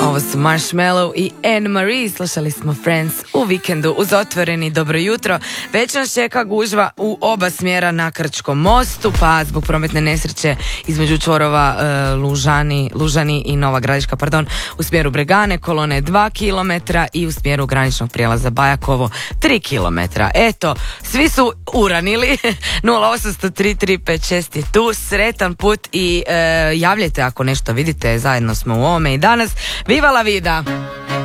Ovo su Marshmallow i Anne Marie. Slušali smo Friends u vikendu uz otvoreni dobro jutro. Već nas čeka gužva u oba smjera na Krčkom mostu, pa zbog prometne nesreće između čvorova Lužani i Nova Gradiška, u smjeru Bregane kolone 2 km i u smjeru graničnog prijelaza Bajakovo 3 km. Eto, svi su uranili. 0800-335-6 je tu. Sretan put i javljajte ako nešto vidite. Zajedno smo u ovome i danas. Viva la vida!